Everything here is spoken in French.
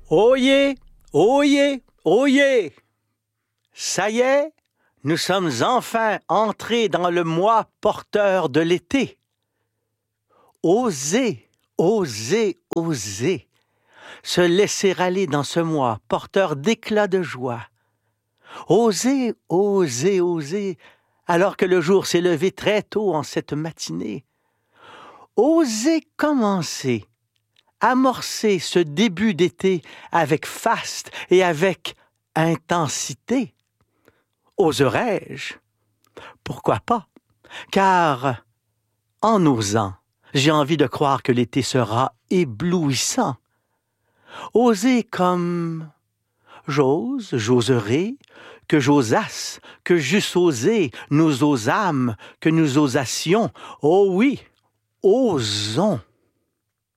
Oyez, oyez, oyez! Ça y est, nous sommes enfin entrés dans le mois porteur de l'été. Osez, osez, osez se laisser aller dans ce mois porteur d'éclat de joie. Osez, osez, osez, alors que le jour s'est levé très tôt en cette matinée. Osez commencer, amorcer ce début d'été avec faste et avec intensité. Oserais-je? Pourquoi pas? Car, en osant, j'ai envie de croire que l'été sera éblouissant. Osez comme j'oserai, que j'osasse, que j'eusse osé, nous osâmes, que nous osassions. Oh oui, osons!